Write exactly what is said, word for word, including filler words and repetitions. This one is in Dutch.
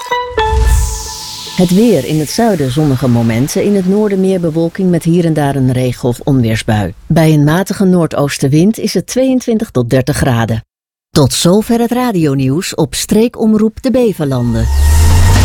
Het weer: in het zuiden zonnige momenten, in het noorden meer bewolking met hier en daar een regen- of onweersbui. Bij een matige noordoostenwind is het tweeëntwintig tot dertig graden. Tot zover het radionieuws op streekomroep de Beverlanden.